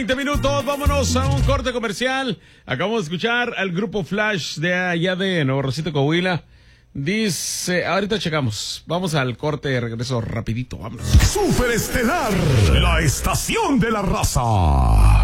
20 minutos, vámonos a un corte comercial. Acabamos de escuchar al grupo Flash de allá de Nuevo Rosito, Coahuila. Dice, ahorita checamos. Vamos al corte de regreso rapidito, vámonos. Superestelar, la estación de la raza.